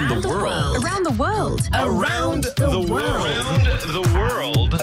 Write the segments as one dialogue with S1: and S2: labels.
S1: Around the world.
S2: Around the world.
S1: Around the world.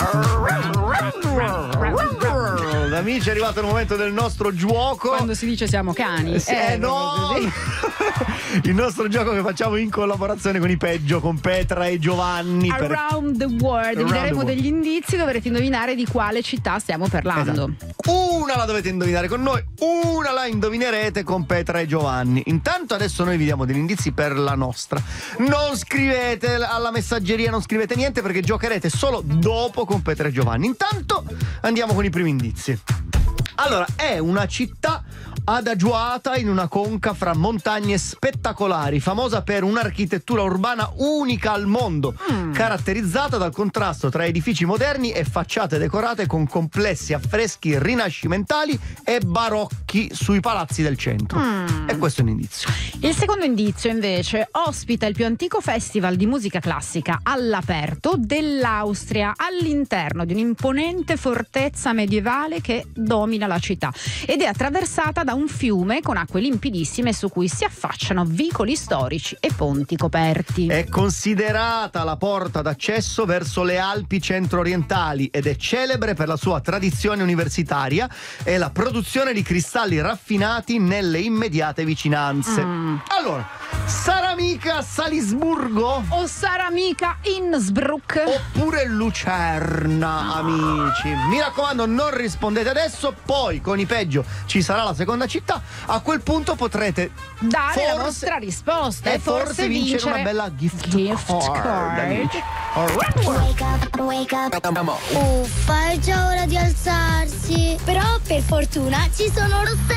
S3: Amici, è arrivato il momento del nostro gioco.
S2: Quando si dice siamo cani.
S3: No! Il nostro gioco che facciamo in collaborazione con i Peggio, con Petra e Giovanni.
S2: Around the world. Vi daremo degli indizi, dovrete indovinare di quale città stiamo parlando.
S3: Esatto. Una la dovete indovinare con noi, una la indovinerete con Petra e Giovanni. Intanto adesso noi vi diamo degli indizi per la nostra. Non scrivete alla messaggeria, non scrivete niente, perché giocherete solo dopo con Petra e Giovanni. Intanto andiamo con i primi indizi. Allora, è una città adagiata in una conca fra montagne spettacolari, famosa per un'architettura urbana unica al mondo, caratterizzata dal contrasto tra edifici moderni e facciate decorate con complessi affreschi rinascimentali e barocchi sui palazzi del centro. E questo è un indizio.
S2: Il secondo indizio invece ospita il più antico festival di musica classica all'aperto dell'Austria, all'interno di un'imponente fortezza medievale che domina la città ed è attraversata da un fiume con acque limpidissime su cui si affacciano vicoli storici e ponti coperti.
S3: È considerata la porta d'accesso verso le Alpi centro-orientali ed è celebre per la sua tradizione universitaria e la produzione di cristalli raffinati nelle immediate vicinanze. Allora, sarà mica Salisburgo?
S2: O sarà mica Innsbruck?
S3: Oppure Lucerna, amici? Mi raccomando, non rispondete adesso, poi con i Peggio ci sarà la seconda città. A quel punto potrete
S2: dare la vostra risposta
S3: e forse vincere una bella gift card. Amici.
S4: Wake up. Uffa, è già ora di alzarsi. Però per fortuna ci sono Rossella